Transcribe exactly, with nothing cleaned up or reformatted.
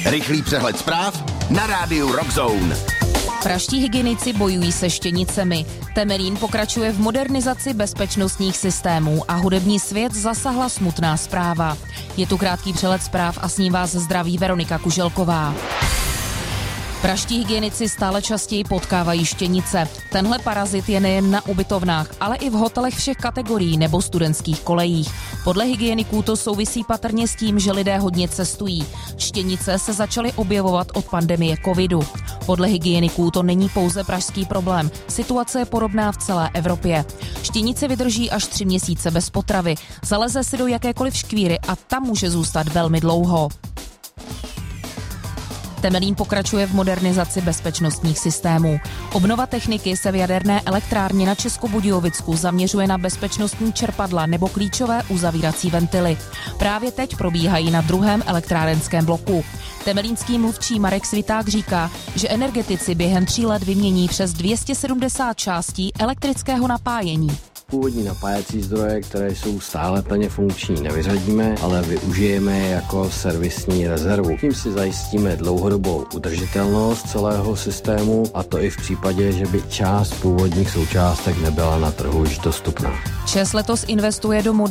Rychlý přehled zpráv na rádiu Rockzone. Praští hygienici bojují se štěnicemi. Temelín pokračuje v modernizaci bezpečnostních systémů a hudební svět zasahla smutná zpráva. Je tu krátký přehled zpráv a s ním vás zdraví Veronika Kuželková. Praští hygienici stále častěji potkávají štěnice. Tenhle parazit je nejen na ubytovnách, ale i v hotelech všech kategorií nebo studentských kolejích. Podle hygieniků to souvisí patrně s tím, že lidé hodně cestují. Štěnice se začaly objevovat od pandemie covidu. Podle hygieniků to není pouze pražský problém. Situace je podobná v celé Evropě. Štěnice vydrží až tři měsíce bez potravy. Zaleze si do jakékoliv škvíry a tam může zůstat velmi dlouho. Temelín pokračuje v modernizaci bezpečnostních systémů. Obnova techniky se v jaderné elektrárně na Českobudějovicku zaměřuje na bezpečnostní čerpadla nebo klíčové uzavírací ventily. Právě teď probíhají na druhém elektrárenském bloku. Temelínský mluvčí Marek Sviták říká, že energetici během tří let vymění přes dvě stě sedmdesát částí elektrického napájení. Původní napájecí zdroje, které jsou stále plně funkční, nevyřadíme, ale využijeme je jako servisní rezervu. Tím si zajistíme dlouhodobou udržitelnost celého systému, a to i v případě, že by část původních součástek nebyla na trhu již dostupná. ČEZ letos investuje do